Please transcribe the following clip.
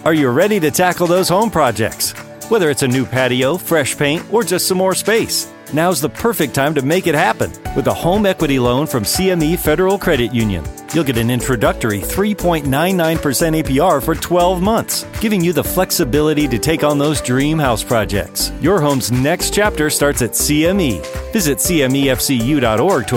Are you ready to tackle those home projects? Whether it's a new patio, fresh paint, or just some more space, now's the perfect time to make it happen with a home equity loan from CME Federal Credit Union. You'll get an introductory 3.99% APR for 12 months, giving you the flexibility to take on those dream house projects. Your home's next chapter starts at CME. Visit CMEFCU.org to